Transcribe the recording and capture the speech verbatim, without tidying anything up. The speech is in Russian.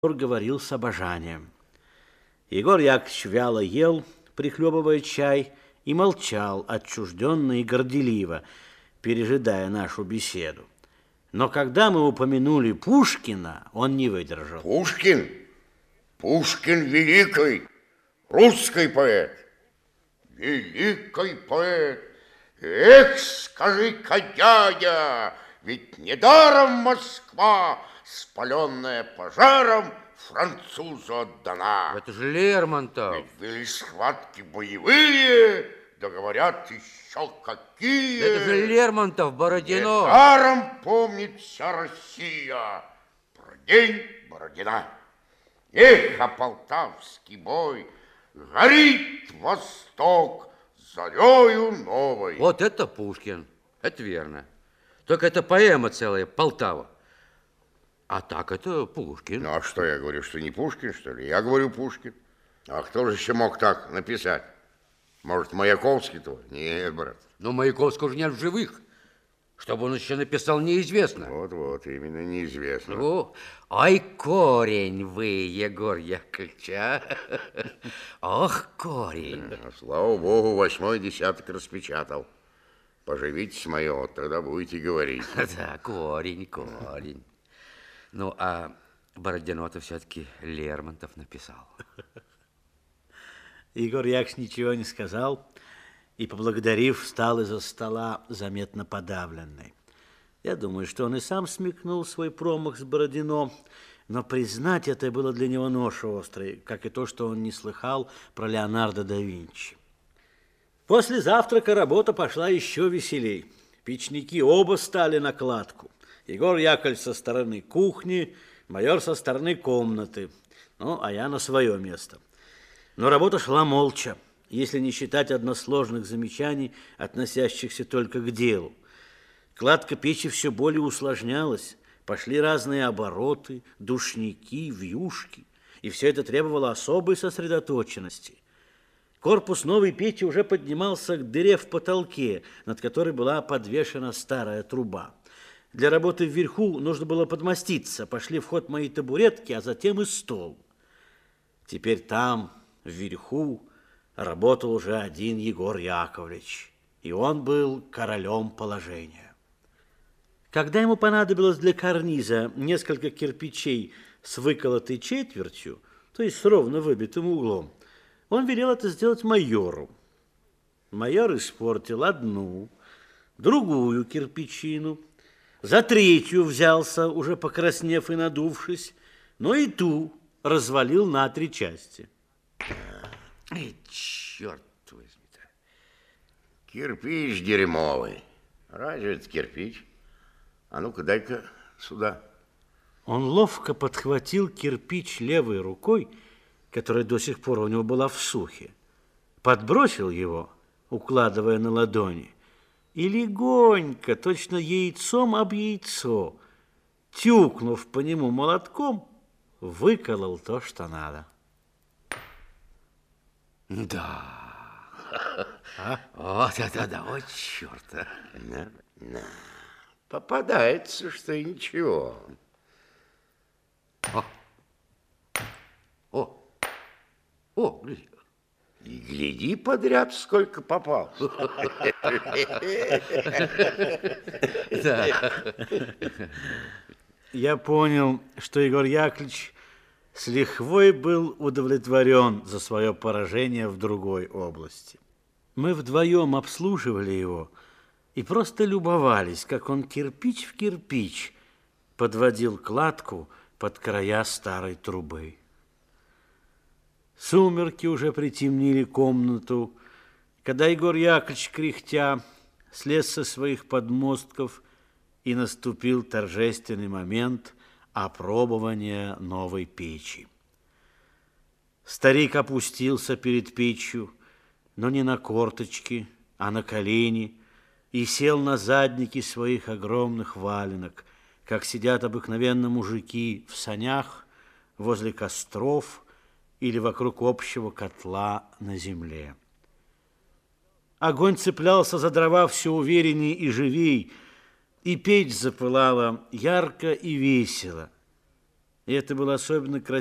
говорил с обожанием. Егор Яковлевич вяло ел, прихлебывая чай, и молчал отчужденно и горделиво, пережидая нашу беседу. Но когда мы упомянули Пушкина, он не выдержал. Пушкин? Пушкин великий русский поэт. Великий поэт. Эх, скажи-ка, дядя, ведь недаром Москва, спаленная пожаром, французу отдана. Это же Лермонтов. Ведь были схватки боевые, да говорят, еще какие. Это же Лермонтов, Бородино. Недаром помнит вся Россия про день Бородина. Эх, а полтавский бой, горит восток зарею новой. Вот это Пушкин, это верно. Только это поэма целая, Полтава. А так это Пушкин. Ну, а что я говорю, что не Пушкин, что ли? Я говорю Пушкин. А кто же еще мог так написать? Может, Маяковский-то? Нет, брат. Но Маяковского уже нет в живых. Чтобы он еще написал, неизвестно. Вот-вот, именно неизвестно. О, ай, корень вы, Егор Яковлевич, а? Ох, корень. А, слава богу, восьмой десяток распечатал. Поживитесь мое, тогда будете говорить. Да, корень, корень. Ну, а Бородино-то все-таки Лермонтов написал. Егор Яковлевич ничего не сказал и, поблагодарив, встал из-за стола, заметно подавленный. Я думаю, что он и сам смекнул свой промах с Бородино, но признать это было для него нож острый, как и то, что он не слыхал про Леонардо да Винчи. После завтрака работа пошла еще веселей. Печники оба стали на кладку. Егор Яковлевич со стороны кухни, майор со стороны комнаты, ну, а я на свое место. Но работа шла молча, если не считать односложных замечаний, относящихся только к делу. Кладка печи все более усложнялась, пошли разные обороты, душники, вьюшки, и все это требовало особой сосредоточенности. Корпус новой печи уже поднимался к дыре в потолке, над которой была подвешена старая труба. Для работы вверху нужно было подмоститься, пошли в ход мои табуретки, а затем и стол. Теперь там, вверху, работал уже один Егор Яковлевич, и он был королем положения. Когда ему понадобилось для карниза несколько кирпичей с выколотой четвертью, то есть с ровно выбитым углом, он велел это сделать майору. Майор испортил одну, другую кирпичину, за третью взялся, уже покраснев и надувшись, но и ту развалил на три части. Эй, черт возьми-то. Кирпич дерьмовый. Разве это кирпич? А ну-ка, дай-ка сюда. Он ловко подхватил кирпич левой рукой, которая до сих пор у него была в сухе, подбросил его, укладывая на ладони, и легонько, точно яйцом об яйцо, тюкнув по нему молотком, выколол то, что надо. Да. А? Вот это да, вот черт. На, на. Попадается, что и ничего. О, о, о, гляди. И гляди подряд, сколько попал. Да. Я понял, что Егор Яковлевич с лихвой был удовлетворен за свое поражение в другой области. Мы вдвоем обслуживали его и просто любовались, как он кирпич в кирпич подводил кладку под края старой трубы. Сумерки уже притемнили комнату, когда Егор Яковлевич, кряхтя, слез со своих подмостков, и наступил торжественный момент опробования новой печи. Старик опустился перед печью, но не на корточки, а на колени, и сел на задники своих огромных валенок, как сидят обыкновенно мужики в санях возле костров или вокруг общего котла на земле. Огонь цеплялся за дрова все уверенней и живей, и печь запылала ярко и весело. И это было особенно красиво.